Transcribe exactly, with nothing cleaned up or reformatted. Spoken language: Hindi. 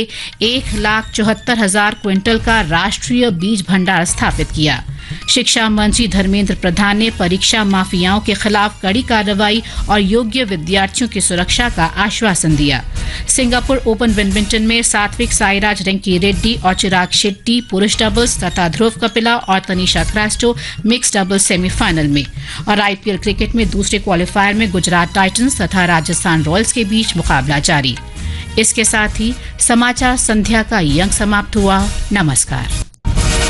एक लाख चौहत्तर हजार क्विंटल का राष्ट्रीय बीज भंडार स्थापित किया। शिक्षा मंत्री धर्मेंद्र प्रधान ने परीक्षा माफियाओं के खिलाफ कड़ी कार्रवाई और योग्य विद्यार्थियों की सुरक्षा का आश्वासन दिया। सिंगापुर ओपन बैडमिंटन में सात्विक साईराज रंकी रेड्डी और चिराग शेट्टी पुरुष डबल्स तथा ध्रुव कपिला और Tanisha Crasto mix doubles semifinal में। और आईपीएल क्रिकेट में दूसरे क्वालिफायर में गुजरात टाइटंस तथा राजस्थान रॉयल्स के बीच मुकाबला जारी। इसके साथ ही समाचार संध्या का ये अंक समाप्त हुआ। नमस्कार।